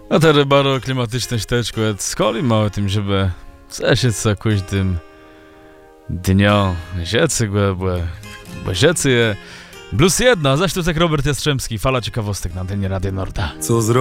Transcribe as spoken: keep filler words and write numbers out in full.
A ta rybaro klimatyczność tečku, et skolimo o tym, żeby zasieć sa kuźdym dnią rzecy głębłe, bo rzecy je plus jedna, zaś tu tak Robert Jastrzębski, fala ciekawostek na antenie Radia Norda. Co zrobić?